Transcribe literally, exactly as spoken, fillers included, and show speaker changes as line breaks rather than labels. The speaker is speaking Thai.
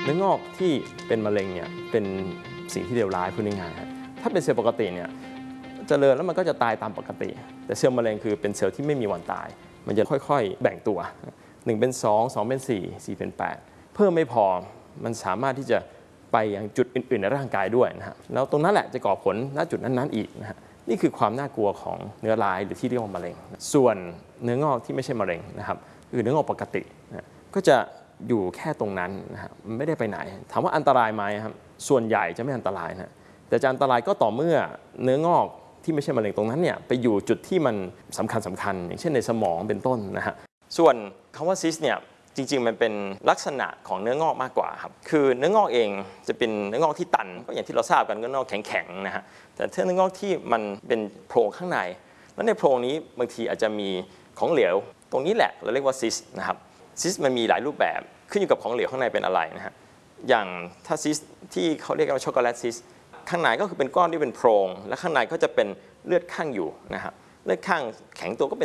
เนื้องอกที่เป็นมะเร็งเนี่ยเป็นสิ่งที่เลวร้ายพูดง่ายๆถ้าเป็นเซลล์ปกติเนี่ยเจริญแล้วมันก็จะตายตามปกติแต่เซลล์มะเร็งคือเป็นเซลล์ที่ไม่มีวันตายมันจะค่อยๆแบ่งตัวหนึ่งเป็นสอง สองเป็นสี่ สี่เป็นแปดเพิ่มไม่พอมันสามารถที่จะไปยังจุดอื่นๆในร่างกายด้วยนะฮะแล้วตรงนั้นแหละจะก่อผลณจุดนั้นๆอีกนะฮะนี่คือความน่ากลัวของเนื้อร้ายหรือที่เรียกว่ามะเร็งส่วนเนื้องอกที่ไม่ใช่มะเร็งนะครับคือเนื้องอกปกตินะก็จะอยู่แค่ตรงนั้นนะฮะไม่ได้ไปไหนถามว่าอันตรายไหมครับส่วนใหญ่จะไม่อันตรายนะแต่จะอันตรายก็ต่อเมื่อเนื้องอกที่ไม่ใช่มะเร็งตรงนั้นเนี่ยไปอยู่จุดที่มันสำคัญสำคัญอย่างเช่นในสมองเป็นต้นนะฮะส่วนคำว่าซิสเนี่ยจริงๆมันเป็นลักษณะของเนื้องอกมากกว่าครับคือเนื้องอกเองจะเป็นเนื้องอกที่ตันก็อย่างที่เราทราบกันเนื้องอกแข็งๆนะฮะแต่ถ้าเนื้องอกที่มันเป็นโพรงข้างในแล้วในโพรงนี้บางทีอาจจะมีของเหลวตรงนี้แหละเราเรียกว่าซิสนะครับซิสมันมีหลายรูปแบบขึ้นอยู่กับของเหลวข้างในเป็นอะไรนะฮะอย่างถ้าซิสที่เขาเรียกว่าช็อกโกแลตซิสข้างในก็คือเป็นก้อนที่เป็นโพรงและข้างในก็จะเป็นเลือดข้างอยู่นะฮะเลือดข้างแข็งตัวก็เป็น